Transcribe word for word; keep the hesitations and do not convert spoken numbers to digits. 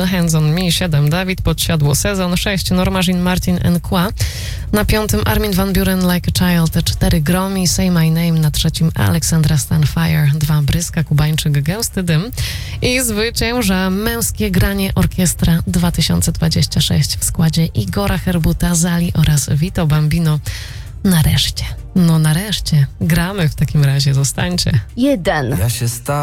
Hands on Me, siedem Dawid Podsiadło, Sezon, sześć Norma Jean Martin Nkła, na piątym Armin van Buuren Like a Child, cztery Gromi Say My Name, na trzecim Aleksandra Stanfire, dwa Bryska Kubańczyk Gęsty Dym i zwycięża Męskie Granie Orkiestra dwa tysiące dwudziesty szósty w składzie Igora Herbuta, Zali oraz Vito Bambino. Nareszcie, no nareszcie, gramy w takim razie, zostańcie. Jeden. Ja się sta-